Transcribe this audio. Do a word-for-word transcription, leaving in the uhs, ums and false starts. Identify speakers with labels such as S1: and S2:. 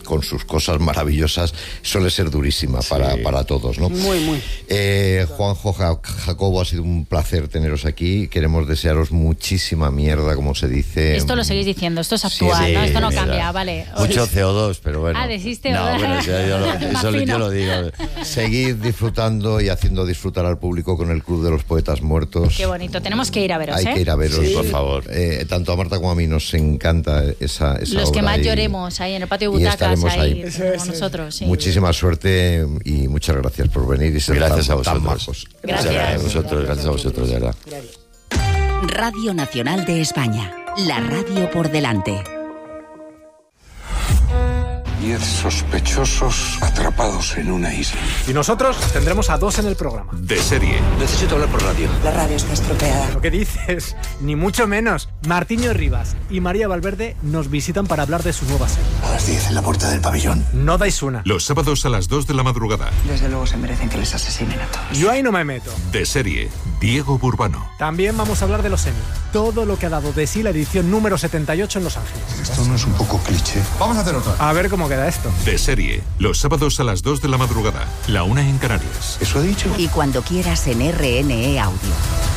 S1: con sus cosas maravillosas, suele ser durísima sí. para, para todos, ¿no?
S2: Muy, muy.
S1: Eh, Juanjo, Jacobo, ha sido un placer teneros aquí. Queremos desearos muchísima mierda, como se dice.
S3: Esto lo seguís diciendo, esto es actual, sí, ¿no? Esto no mierda. cambia, vale.
S4: Mucho C O dos, pero bueno.
S3: Ah, ¿deciste?
S4: No, bueno, yo, yo lo, eso yo lo digo.
S1: Seguid disfrutando y haciendo disfrutar al público con el Club de los Poetas Muertos.
S3: Qué bonito, tenemos que ir a veros,
S1: Hay
S3: ¿eh?
S1: que ir a veros,
S4: sí. por favor.
S1: Eh, tanto a Marta como a mí nos encanta esa, esa
S3: Los
S1: obra
S3: que más
S1: y,
S3: lloremos ahí en el patio de butacas, ahí, ahí con nosotros. Sí.
S1: Muchísima suerte y muchas gracias por venir y ser
S4: gracias
S1: tan,
S4: a vosotros.
S1: tan majos.
S3: Gracias.
S4: Gracias a vosotros, gracias a vosotros, de verdad.
S5: Radio Nacional de España, la radio por delante.
S6: Diez sospechosos atrapados en una isla.
S7: Y nosotros tendremos a dos en el programa.
S8: De serie.
S9: Necesito hablar por radio.
S10: La radio está estropeada.
S7: ¿Lo que dices? Ni mucho menos. Martiño Rivas y María Valverde nos visitan para hablar de su nueva serie.
S6: A las diez en la puerta del pabellón.
S7: No dais una.
S8: Los sábados a las dos de la madrugada.
S10: Desde luego se merecen que les asesinen a todos.
S7: Yo ahí no me meto.
S8: De serie. Diego Burbano.
S7: También vamos a hablar de los Emmy. Todo lo que ha dado de sí la edición número setenta y ocho en Los Ángeles.
S6: Esto no es un poco cliché.
S7: Vamos a hacer otra. A ver cómo queda esto.
S8: De serie. Los sábados a las dos de la madrugada. La una en Canarias.
S6: ¿Eso ha dicho?
S5: Y cuando quieras en R N E Audio.